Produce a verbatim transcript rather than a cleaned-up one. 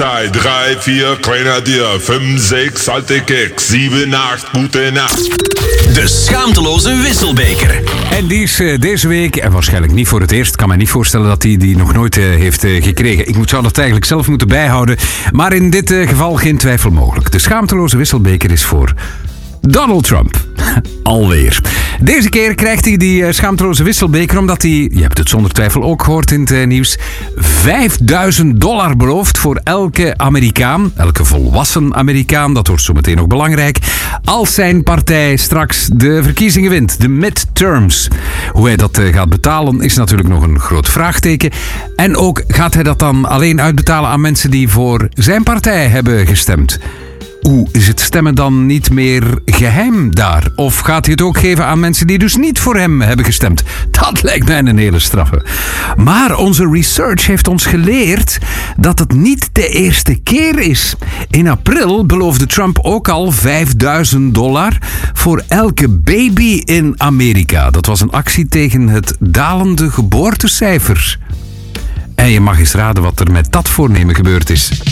zwei, drei, vier, kleiner Dier, fünf, sechs, alte keks, zeven, acht, gute nacht. De schaamteloze wisselbeker. En die is uh, deze week, en waarschijnlijk niet voor het eerst, kan me niet voorstellen dat hij die nog nooit uh, heeft uh, gekregen. Ik moet, zou dat eigenlijk zelf moeten bijhouden, maar in dit uh, geval geen twijfel mogelijk. De schaamteloze wisselbeker is voor Donald Trump. Alweer. Deze keer krijgt hij die uh, schaamteloze wisselbeker omdat hij, je hebt het zonder twijfel ook gehoord in het uh, nieuws, vijfduizend dollar belooft voor elke Amerikaan, elke volwassen Amerikaan, dat wordt zo meteen nog belangrijk, als zijn partij straks de verkiezingen wint, de midterms. Hoe hij dat uh, gaat betalen is natuurlijk nog een groot vraagteken. En ook gaat hij dat dan alleen uitbetalen aan mensen die voor zijn partij hebben gestemd. Hoe is het stemmen dan niet meer geheim daar? Of gaat hij het ook geven aan mensen die dus niet voor hem hebben gestemd? Dat lijkt mij een hele straffe. Maar onze research heeft ons geleerd dat het niet de eerste keer is. In april beloofde Trump ook al vijfduizend dollar voor elke baby in Amerika. Dat was een actie tegen het dalende geboortecijfer. En je mag eens raden wat er met dat voornemen gebeurd is.